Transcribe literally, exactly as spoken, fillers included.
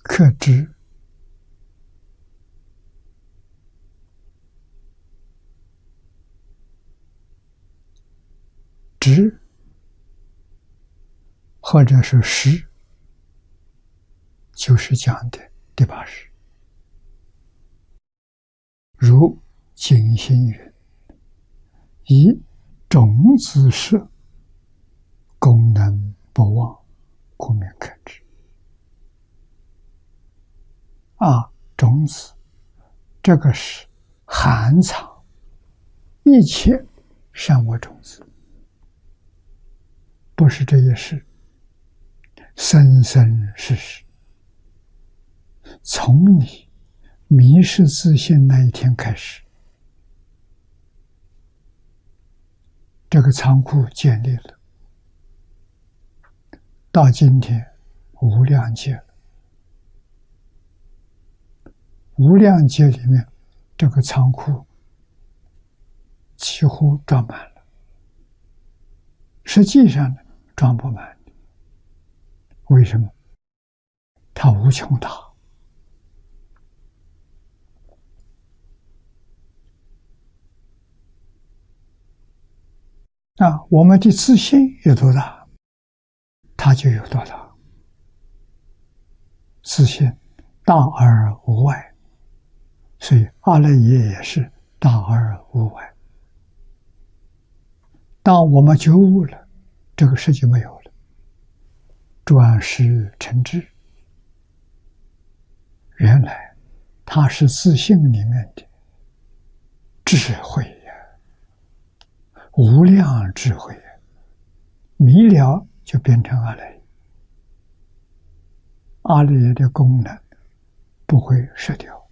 克知知或者是识，就是讲的第八识。如经行云：以种子识，功能不忘，故名克知。啊，种子，这个是含藏一切善恶种子，不是这一世，生生世世，从你迷失自信那一天开始，这个仓库建立了，到今天无量劫了。无量劫里面，这个仓库几乎装满了，实际上呢，装不满。为什么？它无穷大。啊，我们的自信有多大，它就有多大。自信大而无外，所以阿赖耶也是大而无外。当我们觉悟了，这个世界没有了，转识成智，原来它是自信里面的智慧呀，无量智慧呀，迷了就变成阿赖耶，阿赖耶的功能不会失掉。